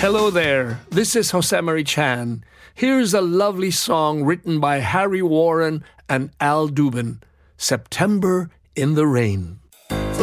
Hello there, this is Jose Mari Chan. Here's a lovely song written by Harry Warren and Al Dubin, September in the Rain.